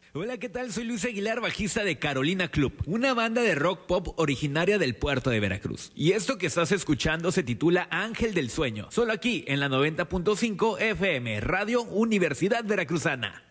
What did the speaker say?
Hola, ¿qué tal? Soy Luis Aguilar, bajista de Carolina Club, una banda de rock pop originaria del puerto de Veracruz. Y esto que estás escuchando se titula Ángel del Sueño, solo aquí en la 90.5 FM, Radio Universidad Veracruzana.